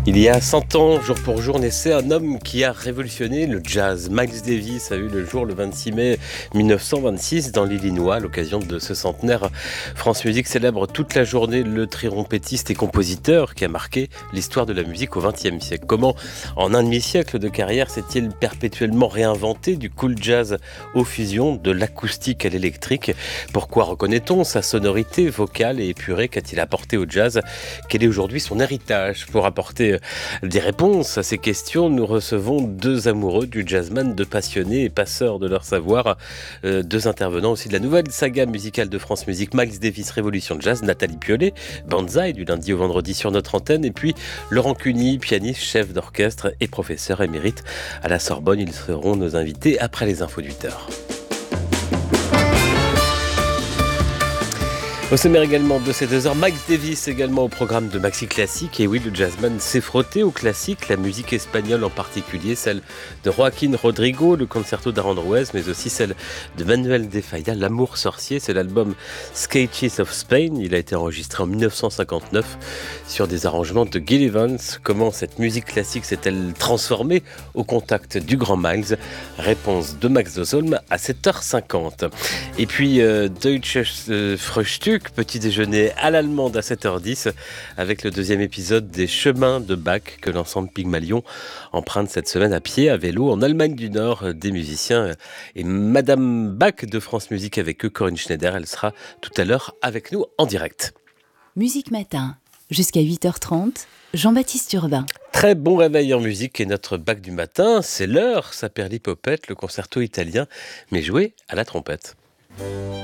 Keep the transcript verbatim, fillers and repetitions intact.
Il y a cent ans, jour pour jour, naissait un homme qui a révolutionné le jazz. Miles Davis a eu le jour le vingt-six mai mille neuf cent vingt-six dans l'Illinois à l'occasion de ce centenaire. France Musique célèbre toute la journée le trompettiste et compositeur qui a marqué l'histoire de la musique au vingtième siècle. Comment, en un demi-siècle de carrière, s'est-il perpétuellement réinventé du cool jazz aux fusions, de l'acoustique à l'électrique? Pourquoi reconnaît-on sa sonorité vocale et épurée? Qu'a-t-il apporté au jazz? Quel est aujourd'hui son héritage? Pour apporter des réponses à ces questions, nous recevons deux amoureux du jazzman, deux passionnés et passeurs de leur savoir, euh, deux intervenants aussi de la nouvelle saga musicale de France Musique, Miles Davis Révolution Jazz, Nathalie Piolet, Banzai du lundi au vendredi sur notre antenne, et puis Laurent Cuny, pianiste, chef d'orchestre et professeur émérite à la Sorbonne. Ils seront nos invités après les infos du huit heures. Au sommaire également de ces deux heures, Miles Davis également au programme de Maxi Classique. Et oui, le jazzman s'est frotté au classique, la musique espagnole en particulier, celle de Joaquín Rodrigo, le concerto d'Aranjuez, mais aussi celle de Manuel de Falla, L'amour sorcier. C'est l'album Sketches of Spain. Il a été enregistré en dix-neuf cent cinquante-neuf sur des arrangements de Gil Evans. Comment cette musique classique s'est-elle transformée au contact du grand Miles? Réponse de Max Dosholm à sept heures cinquante. Et puis euh, Deutsches euh, Frühstück, petit déjeuner à l'allemande à sept heures dix, avec le deuxième épisode des Chemins de Bach que l'ensemble Pygmalion emprunte cette semaine à pied, à vélo, en Allemagne du Nord, des musiciens et Madame Bach de France Musique avec eux, Corinne Schneider. Elle sera tout à l'heure avec nous en direct. Musique Matin, jusqu'à huit heures trente, Jean-Baptiste Urbain. Très bon réveil en musique et notre Bach du matin, c'est l'heure, Saperli Popette, le concerto italien, mais joué à la trompette.